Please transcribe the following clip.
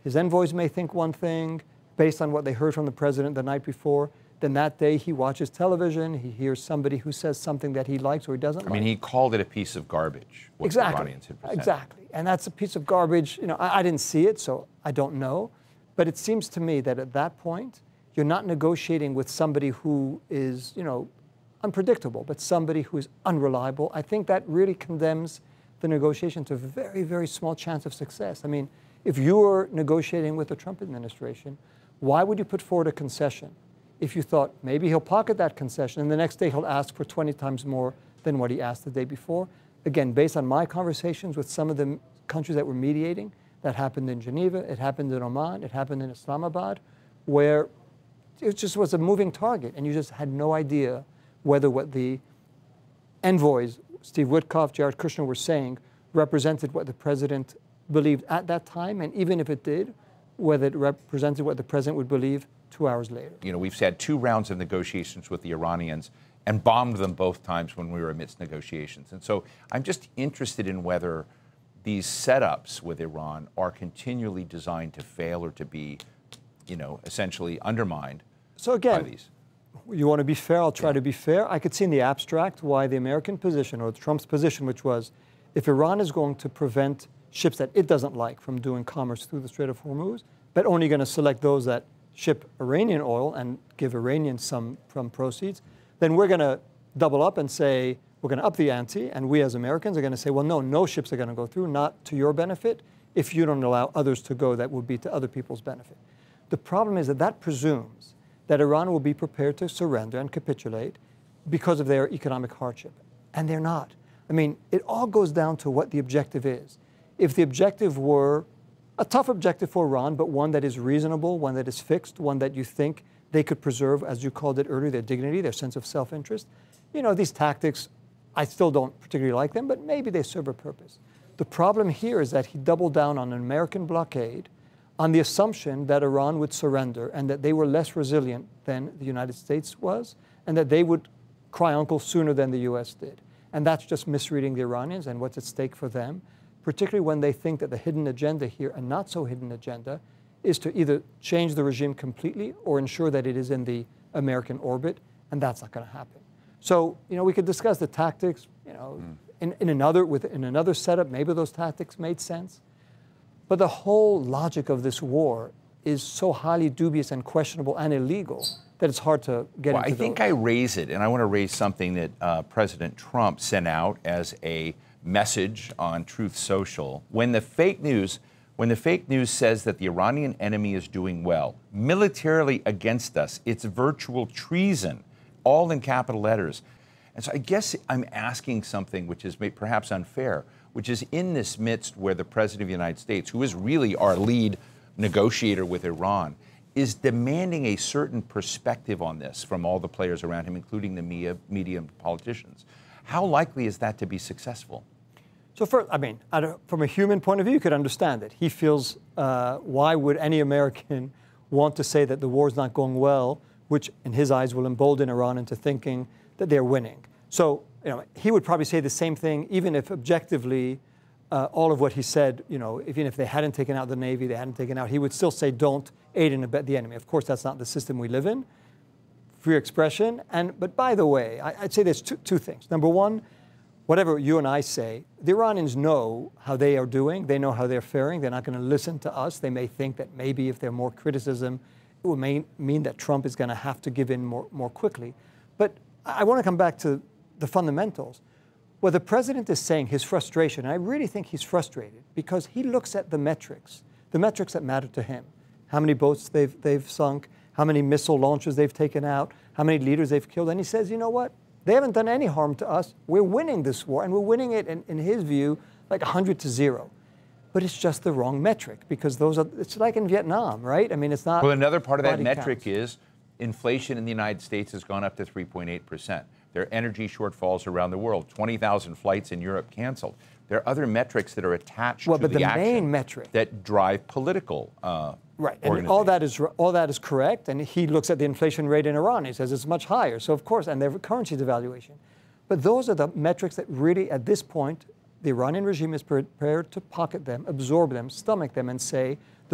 his envoys may think one thing based on what they heard from the president the night before. Then that day he watches television, he hears somebody who says something that he likes or he doesn't like. I mean, he called it a piece of garbage, what the Iranians had presented. Exactly. And that's a piece of garbage. You know, I didn't see it, so I don't know. But it seems to me that at that point, you're not negotiating with somebody who is, you know, unpredictable, but somebody who is unreliable. I think that really condemns the negotiation to a very, very small chance of success. I mean, if you were negotiating with the Trump administration, why would you put forward a concession if you thought maybe he'll pocket that concession and the next day he'll ask for 20 times more than what he asked the day before? Again, based on my conversations with some of the countries that were mediating, that happened in Geneva, it happened in Oman, it happened in Islamabad, where it just was a moving target and you just had no idea whether what the envoys, Steve Witkoff, Jared Kushner, were saying represented what the president believed at that time, and even if it did, whether it represented what the president would believe 2 hours later. You know, we've had 2 rounds of negotiations with the Iranians and bombed them both times when we were amidst negotiations. And so I'm just interested in whether these setups with Iran are continually designed to fail or to be, you know, essentially undermined by these. You want to be fair, I'll try to be fair. I could see in the abstract why the American position, or Trump's position, which was if Iran is going to prevent ships that it doesn't like from doing commerce through the Strait of Hormuz, but only going to select those that ship Iranian oil and give Iranians some proceeds, then we're going to double up and say we're going to up the ante, and we as Americans are going to say, well, no ships are going to go through, not to your benefit, if you don't allow others to go that would be to other people's benefit. The problem is that that presumes that Iran will be prepared to surrender and capitulate because of their economic hardship. And they're not. I mean, it all goes down to what the objective is. If the objective were a tough objective for Iran, but one that is reasonable, one that is fixed, one that you think they could preserve, as you called it earlier, their dignity, their sense of self-interest, you know, these tactics, I still don't particularly like them, but maybe they serve a purpose. The problem here is that he doubled down on an American blockade on the assumption that Iran would surrender and that they were less resilient than the United States was, and that they would cry uncle sooner than the US did. And that's just misreading the Iranians and what's at stake for them, particularly when they think that the hidden agenda here, a not so hidden agenda, is to either change the regime completely or ensure that it is in the American orbit, and that's not going to happen. So, you know, we could discuss the tactics, you know, in another setup, maybe those tactics made sense. But the whole logic of this war is so highly dubious and questionable and illegal that it's hard to get into. I think I raise it, and I want to raise something that President Trump sent out as a message on Truth Social. When the fake news says that the Iranian enemy is doing well, militarily against us, it's virtual treason, all in capital letters. And so I guess I'm asking something which is perhaps unfair, which is in this midst where the President of the United States, who is really our lead negotiator with Iran, is demanding a certain perspective on this from all the players around him, including the media and politicians. How likely is that to be successful? So first, I mean, from a human point of view, you could understand it. He feels, why would any American want to say that the war is not going well, which in his eyes will embolden Iran into thinking that they're winning. So, you know, he would probably say the same thing, even if objectively all of what he said, you know, even if they hadn't taken out the Navy, they hadn't taken out, he would still say don't aid and abet the enemy. Of course, that's not the system we live in. Free expression. But by the way, I'd say there's two things. Number one, whatever you and I say, the Iranians know how they are doing. They know how they're faring. They're not going to listen to us. They may think that maybe if there's more criticism, it will mean that Trump is going to have to give in more quickly. But I want to come back to the fundamentals. What the president is saying, his frustration, and I really think he's frustrated because he looks at the metrics that matter to him. How many boats they've sunk, how many missile launches they've taken out, how many leaders they've killed. And he says, you know what? They haven't done any harm to us. We're winning this war, and we're winning it, in his view, like 100-0. But it's just the wrong metric because it's like in Vietnam, right? I mean, it's not. Well, another part of that metric is inflation in the United States has gone up to 3.8%. There are energy shortfalls around the world. 20,000 flights in Europe canceled. There are other metrics that are attached to the action main metric that drive political right, and all that is correct. And he looks at the inflation rate in Iran. He says it's much higher. So of course, and their currency devaluation. But those are the metrics that really, at this point, the Iranian regime is prepared to pocket them, absorb them, stomach them, and say,